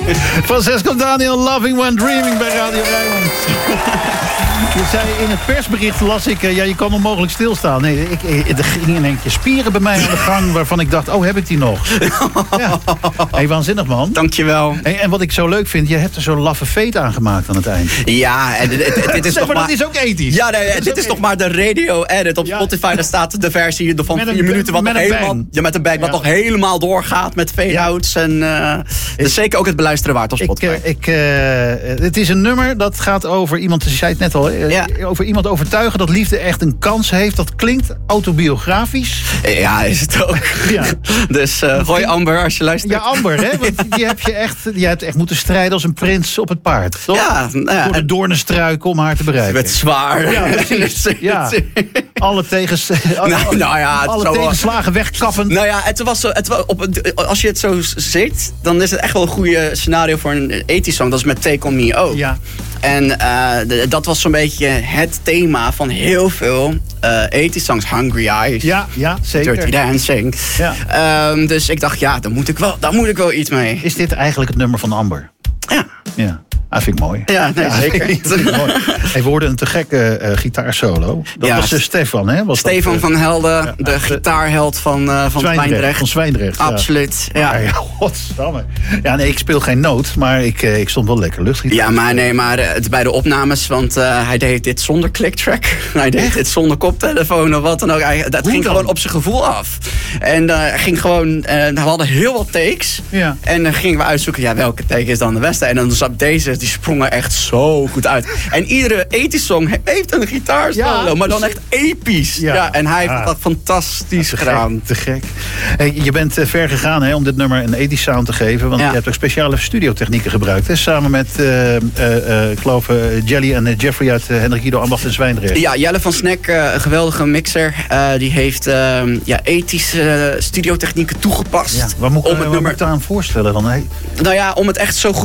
Francesco Daniel, Loving When Dreaming bij Radio Rijnmond. Je zei in het persbericht, las ik, je kan onmogelijk stilstaan. Nee, er gingen in één keer spieren bij mij aan de gang waarvan ik dacht, heb ik die nog? Ja. Hey, waanzinnig man. Dankjewel. En wat ik zo leuk vind, je hebt er zo'n laffe veet aangemaakt aan het eind. Ja, en dit is zeg maar, dat is ook ethisch. Ja, nee, dit is nog maar de radio-edit. Op Spotify daar staat de versie van 4 minuten. Wat met nog een helemaal, bang. ja, met een bang. Wat nog helemaal doorgaat met fade-outs. En dus zeker ook het beluisteren waard op Spotify. Het is een nummer dat gaat over iemand, je zei het net al, over iemand overtuigen dat liefde echt een kans heeft. Dat klinkt autobiografisch. Ja, is het ook. Ja. Dus hoi Amber, als je luistert. Ja, Amber, hè? Want je hebt echt moeten strijden als een prins op het paard. Toch? Ja, door de doornenstruiken om haar te bereiken. Het zwaar. Ja, precies. Ja. Alle tegenslagen wegkappend. Nou ja, als je het zo ziet, dan is het echt wel een goede scenario voor een 80's song. Dat is met Take On Me ook. Ja. En dat was zo'n beetje het thema van heel veel 80's songs. Hungry Eyes. Ja, zeker. Dirty Dancing. Ja. Dus ik dacht, daar moet ik wel iets mee. Is dit eigenlijk het nummer van Amber? Ja. Dat vind ik mooi. Ja, nee, zeker. We hoorden een te gekke gitaarsolo. Dat was Stefan, hè? Stefan van Helden, de gitaarheld van Zwijndrecht. Van Zwijndrecht. Absoluut, ja. Godsamme. Ja, nee, ik speel geen noot, maar ik stond wel lekker luchtgitaar. Ja, maar bij de opnames, want hij deed dit zonder clicktrack. Hij deed dit zonder koptelefoon of wat dan ook. Dat ging gewoon op zijn gevoel af. En ging gewoon, we hadden heel wat takes. Ja. En dan gingen we uitzoeken, welke take is dan de beste. En dan zat deze, die sprongen echt zo goed uit. En iedere 80's song heeft een gitaarsolo, maar dan echt episch. Ja, en hij heeft dat fantastisch gedaan. Te gek. Je bent ver gegaan om dit nummer een 80's sound te geven, want je hebt ook speciale studiotechnieken gebruikt. Hè? Samen met, ik geloof, Jelly en Jeffrey uit Hendrik Ido Ambacht en Zwijndrecht. Ja, Jelle van Snek, een geweldige mixer. Die heeft 80's studiotechnieken toegepast. Ja, waar moet ik me aan voorstellen dan? Hey? Nou ja, om het echt zo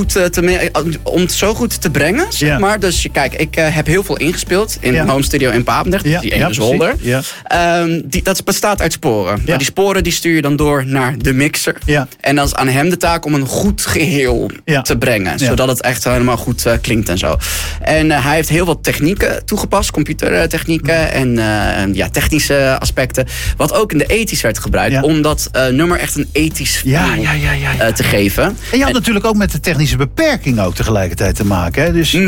goed te brengen, zeg maar. Dus kijk, ik heb heel veel ingespeeld in de home studio in Papendrecht, die ene zolder. Ja. Dat bestaat uit sporen. Ja. Die sporen die stuur je dan door naar de mixer. Ja. En dan is aan hem de taak om een goed geheel te brengen. Zodat het echt helemaal goed klinkt en zo. En hij heeft heel wat technieken toegepast, computertechnieken en technische aspecten. Wat ook in de 80's werd gebruikt, om dat nummer echt een 80's te geven. En je had natuurlijk ook met de technische beperking ook tegelijkertijd te maken. Hè? Dus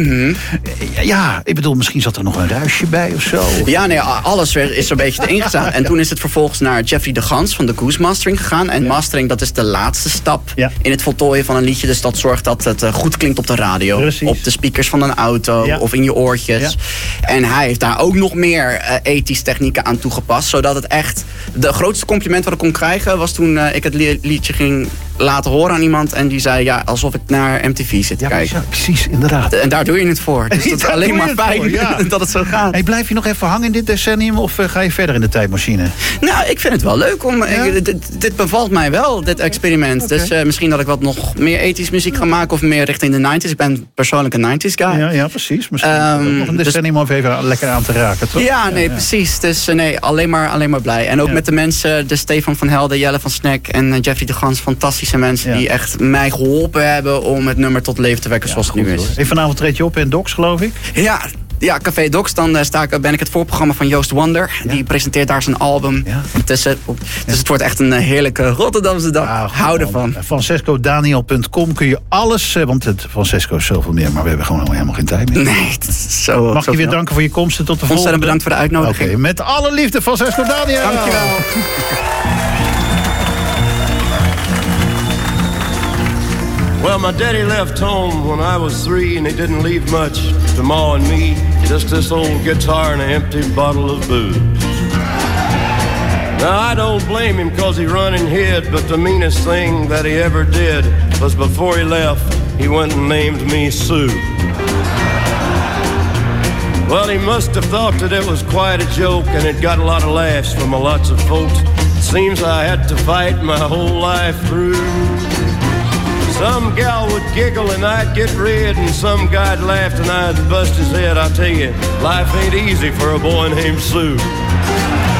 ik bedoel, misschien zat er nog een ruisje bij of zo. Ja, nee, alles is zo'n beetje erin gezet. En toen is het vervolgens naar Jeffrey de Gans van de Goose Mastering gegaan. En mastering, dat is de laatste stap in het voltooien van een liedje. Dus dat zorgt dat het goed klinkt op de radio. Precies. Op de speakers van een auto of in je oortjes. Ja. En hij heeft daar ook nog meer 80's technieken aan toegepast. Zodat het echt, de grootste compliment wat ik kon krijgen was toen ik het liedje ging laten horen aan iemand. En die zei, alsof ik naar MTV zit te kijken. Ja, precies, inderdaad. En daar doe je het voor. Dus dat is alleen maar fijn dat het zo gaat. Hey, blijf je nog even hangen in dit decennium of ga je verder in de tijdmachine? Nou, ik vind het wel leuk. Dit bevalt mij wel, dit experiment. Okay. Dus misschien dat ik wat nog meer 80's muziek ga maken of meer richting de 90's. Ik ben persoonlijk een 90's guy. Ja, precies. Misschien nog een decennium of even lekker aan te raken, toch? Ja, nee, precies. Dus alleen maar blij. En ook met de mensen, de Stefan van Helden, Jelle van Snek en Jeffrey de Gans, fantastische mensen die echt mij geholpen hebben om het nummer tot leven te wekken zoals het nu is. Hey, vanavond treed je op in Docs, geloof ik? Ja, Café Docs. Dan ben ik het voorprogramma van Joost Wonder. Ja. Die presenteert daar zijn album tussen. Dus het wordt echt een heerlijke Rotterdamse dag. Hou ervan. FrancescoDaniel.com kun je alles... Want Francesco is zoveel meer, maar we hebben gewoon helemaal geen tijd meer. Nee, het is zo... Mag je weer danken voor je komst en tot de volgende. Ontzettend bedankt voor de uitnodiging. Okay, met alle liefde, Francesco Daniel. Dankjewel. Well, my daddy left home when I was 3, and he didn't leave much to Ma and me. Just this old guitar and an empty bottle of booze. Now, I don't blame him 'cause he run and hid, but the meanest thing that he ever did was before he left, he went and named me Sue. Well, he must have thought that it was quite a joke, and it got a lot of laughs from lots of folks. It seems I had to fight my whole life through. Some gal would giggle and I'd get red, and some guy'd laugh and I'd bust his head. I tell you, life ain't easy for a boy named Sue.